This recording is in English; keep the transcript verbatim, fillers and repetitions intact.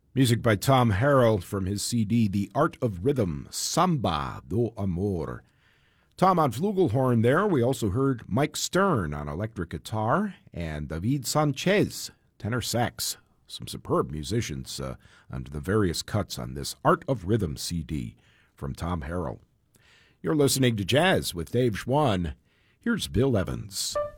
Music by Tom Harrell from his C D, The Art of Rhythm, Samba do Amor. Tom on flugelhorn there. We also heard Mike Stern on electric guitar and David Sanchez, tenor sax. Some superb musicians uh, under the various cuts on this Art of Rhythm C D from Tom Harrell. You're listening to Jazz with Dave Schwann. Here's Bill Evans.